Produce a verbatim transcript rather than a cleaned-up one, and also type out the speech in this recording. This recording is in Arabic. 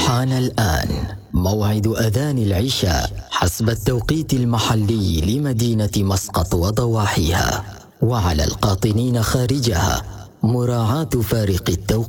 حان الآن موعد أذان العشاء حسب التوقيت المحلي لمدينة مسقط وضواحيها، وعلى القاطنين خارجها مراعاة فارق التوقيت.